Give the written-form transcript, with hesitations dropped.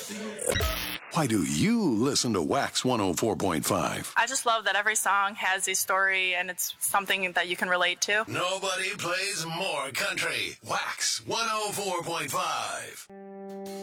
Why do you listen to Wax 104.5? I just love that every song has a story and it's something that you can relate to. Nobody plays more country. Wax 104.5.